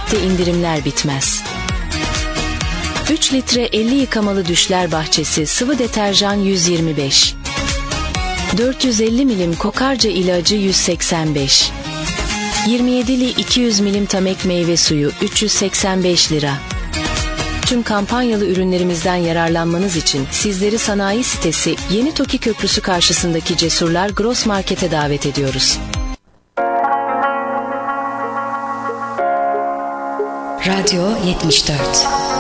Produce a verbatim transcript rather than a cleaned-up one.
Market'te indirimler bitmez. üç litre elli yıkamalı düşler bahçesi sıvı deterjan yüz yirmi beş. dört yüz elli milim kokarca ilacı yüz seksen beş. yirmi yedili iki yüz milim Tamek meyve suyu üç yüz seksen beş lira. Tüm kampanyalı ürünlerimizden yararlanmanız için sizleri sanayi sitesi Yeni Toki Köprüsü karşısındaki Cesurlar Gross Market'e davet ediyoruz. Radyo yetmiş dört.